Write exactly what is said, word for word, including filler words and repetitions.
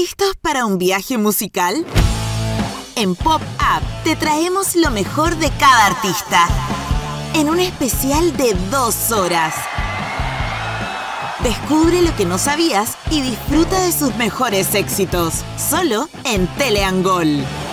¿Listos para un viaje musical? En Pop Up te traemos lo mejor de cada artista en un especial de dos horas. Descubre lo que no sabías y disfruta de sus mejores éxitos, solo en Teleangol.